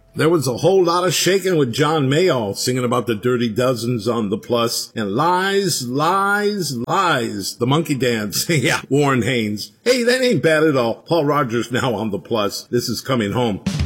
There was a whole lot of shaking with John Mayall singing about the Dirty Dozens on the Plus and Lies, Lies, Lies, the monkey dance. Yeah, Warren Haynes. Hey, that ain't bad at all. Paul Rogers now on the Plus. This is Coming Home.